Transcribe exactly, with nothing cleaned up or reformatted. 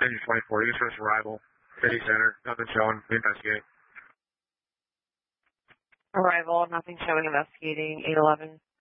Engine twenty-four, East Coast arrival, city center, nothing showing, investigate. Arrival, nothing showing, investigating, eight eleven.